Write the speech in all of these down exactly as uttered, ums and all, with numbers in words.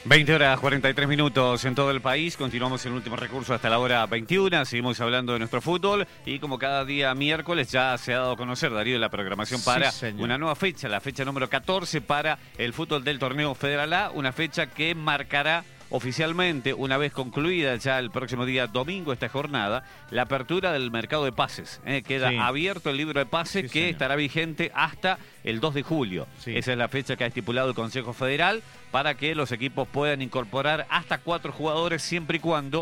veinte horas cuarenta y tres minutos en todo el país. Continuamos en el último recurso hasta la hora veintiuna. Seguimos hablando de nuestro fútbol y como cada día miércoles ya se ha dado a conocer, Darío, la programación para Sí, una nueva fecha, la fecha número catorce para el fútbol del torneo Federal A, una fecha que marcará oficialmente, una vez concluida ya el próximo día domingo esta jornada, la apertura del mercado de pases. ¿eh? Queda Sí. abierto el libro de pases Sí, que señor. estará vigente hasta el dos de julio. Sí. Esa es la fecha que ha estipulado el Consejo Federal para que los equipos puedan incorporar hasta cuatro jugadores siempre y cuando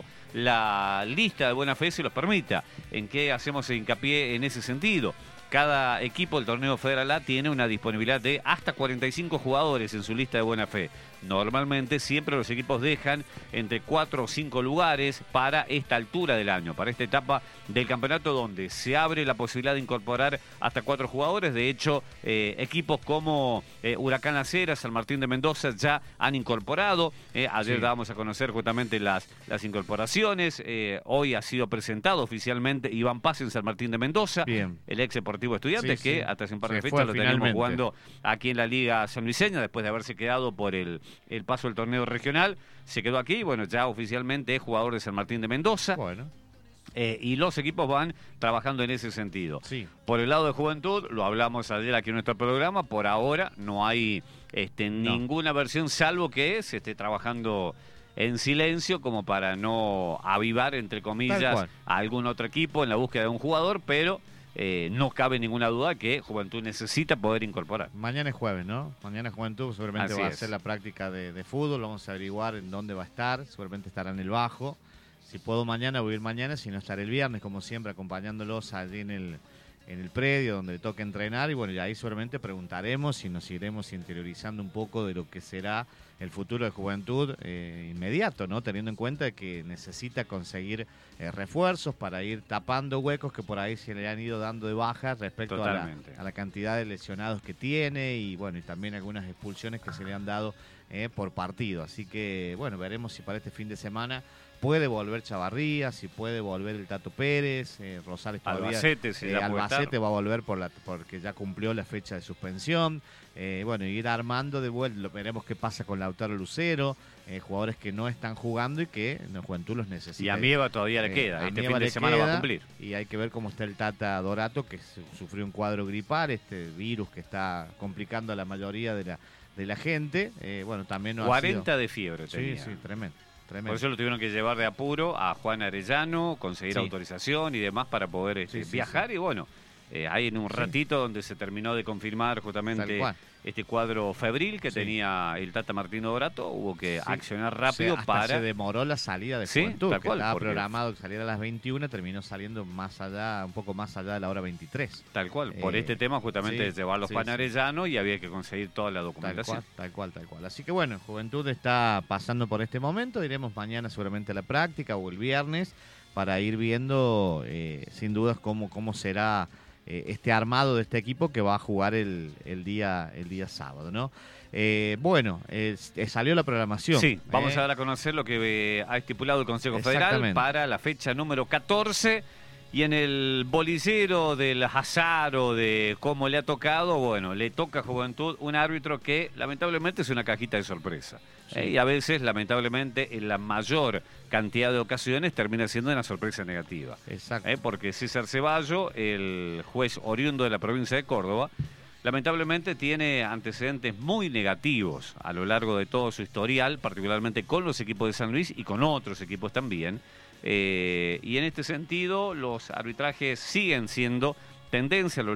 la lista de buena fe se los permita. ¿En qué hacemos hincapié en ese sentido? Cada equipo del torneo Federal A tiene una disponibilidad de hasta cuarenta y cinco jugadores en su lista de buena fe. Normalmente siempre los equipos dejan entre cuatro o cinco lugares para esta altura del año, para esta etapa del campeonato donde se abre la posibilidad de incorporar hasta cuatro jugadores. De hecho, eh, equipos como eh, Huracán Las Heras, San Martín de Mendoza ya han incorporado. Eh, ayer Sí. dábamos a conocer justamente las, las incorporaciones. Eh, hoy ha sido presentado oficialmente Iván Paz en San Martín de Mendoza, Bien. el ex Deportivo Estudiantes, Sí, que sí. hasta hace un par Se de fue fechas lo teníamos finalmente. jugando aquí en la Liga Sanluiseña, después de haberse quedado por el, el paso del torneo regional. Se quedó aquí, bueno, ya oficialmente es jugador de San Martín de Mendoza. Bueno, Eh, y los equipos van trabajando en ese sentido. sí. Por el lado de Juventud, lo hablamos ayer aquí en nuestro programa, por ahora no hay este, No. ninguna versión, salvo que se esté trabajando en silencio como para no avivar, entre Tal comillas, cual. a algún otro equipo en la búsqueda de un jugador, pero eh, no cabe ninguna duda que Juventud necesita poder incorporar. Mañana es jueves, ¿no? Mañana es Juventud, seguramente Así va a es. hacer la práctica de, de fútbol, vamos a averiguar en dónde va a estar, seguramente estará en el Bajo. Si puedo mañana, voy a ir mañana, si no estaré el viernes, como siempre, acompañándolos allí en el, en el predio donde le toca entrenar. Y bueno, y ahí seguramente preguntaremos y nos iremos interiorizando un poco de lo que será el futuro de Juventud eh, inmediato, ¿no? Teniendo en cuenta que necesita conseguir eh, refuerzos para ir tapando huecos que por ahí se le han ido dando de baja respecto a la, Totalmente. a la cantidad de lesionados que tiene y bueno, y también algunas expulsiones que se le han dado eh, por partido. Así que bueno, veremos si para este fin de semana puede volver Chavarría, si puede volver el Tato Pérez, eh, Rosales todavía. Albacete, si eh, ya puede Albacete estar. va a volver por la, porque ya cumplió la fecha de suspensión. Eh, bueno, ir armando de vuelta, lo- veremos qué pasa con Lautaro Lucero, eh, jugadores que no están jugando y que en la Juventud los necesita. Y a Mieva todavía le Eh, queda, a este Mieva fin de le semana va a queda, cumplir. Y hay que ver cómo está el Tata Dorato, que su- sufrió un cuadro gripal, este virus que está complicando a la mayoría de la, de la gente. Eh, bueno, también no ha cuarenta sido- de fiebre tenía. Sí, sí, tremendo. Tremendo. Por eso lo tuvieron que llevar de apuro a Juan Arellano, conseguir Sí. autorización y demás para poder este, Sí, sí, viajar. sí. Y bueno, eh, ahí en un Sí. ratito donde se terminó de confirmar Tal justamente cual. este cuadro febril que Sí. tenía el Tata Martino Dorato, hubo que Sí. accionar O sea, rápido hasta para... se demoró la salida de Sí, Juventud, tal que cual, estaba porque- programado que saliera a las veintiuna, terminó saliendo más allá, un poco más allá de la hora veintitrés. Tal cual, por Eh, este tema justamente sí, de llevarlo a sí, Juan sí. Arellano y había que conseguir toda la Tal documentación. cual, tal cual, tal cual. Así que bueno, Juventud está pasando por este momento. Iremos mañana seguramente a la práctica o el viernes para ir viendo, eh, sin dudas, cómo, cómo será eh, este armado de este equipo que va a jugar el, el, día, el día sábado, ¿no? Eh, bueno, eh, eh, salió la programación. Sí, vamos ¿eh? a dar a conocer lo que eh, ha estipulado el Consejo Federal Exactamente. para la fecha número catorce. Y en el bolillero del azar o de cómo le ha tocado, bueno, le toca a Juventud un árbitro que lamentablemente es una cajita de sorpresa. Sí. Eh, y a veces, lamentablemente, en la mayor cantidad de ocasiones termina siendo una sorpresa negativa. Exacto. Eh, porque César Ceballo, el juez oriundo de la provincia de Córdoba, lamentablemente tiene antecedentes muy negativos a lo largo de todo su historial, particularmente con los equipos de San Luis y con otros equipos también. Eh, y en este sentido, los arbitrajes siguen siendo tendencia a lo